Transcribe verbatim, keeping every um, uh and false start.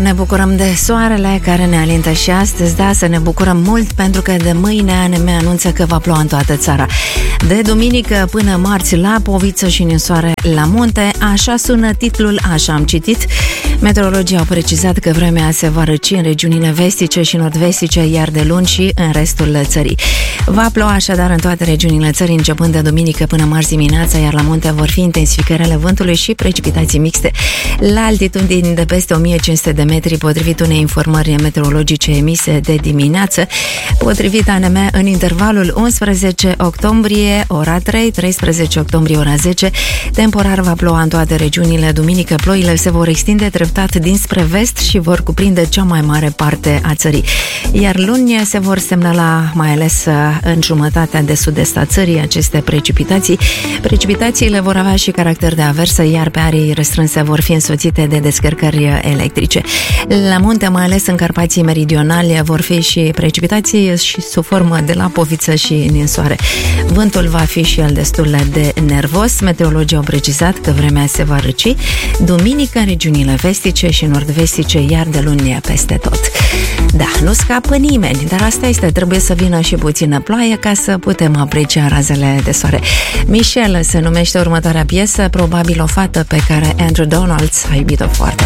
ne bucurăm de soarele care ne alintă și astăzi, da, să ne bucurăm mult pentru că de mâine A N M anunță că va ploua în toată țara. De duminică până marți la Poviță și ninsoare la munte, așa sună titlul, așa am citit. Meteorologii au precizat că vremea se va răci în regiunile vestice și nord-vestice, iar de luni și în restul țării. Va ploua așadar în toate regiunile țării, începând de duminică până marți dimineața, iar la munte vor fi intensificările vântului și precipitații mixte. La altitudini de peste o mie cinci sute de metri, potrivit unei informări meteorologice emise de dimineață, potrivit A N M, în intervalul unsprezece octombrie, ora trei, treisprezece octombrie, ora zece, temporar va ploua în toate regiunile. Duminică ploile se vor extinde treptat dinspre vest și vor cuprinde cea mai mare parte a țării. Iar luni se vor semnala, mai ales în jumătatea de sud-est a țării, aceste precipitații. Precipitațiile vor avea și caracter de aversă, iar pe arii restrânse vor fi însoțite de descărcări electrice. La munte, mai ales în Carpații meridionali, vor fi și precipitații și sub formă de lapoviță și ninsoare. Vântul va fi și el destul de nervos. Meteorologii au precizat că vremea se va răci duminică în regiunile vestice și nord-vestice, iar de luni peste tot. Da, nu scapă nimeni, dar asta este, trebuie să vină și puțină ploaie ca să putem aprecia razele de soare. Michelle se numește următoarea piesă, probabil o fată pe care Andrew Donalds a iubit-o foarte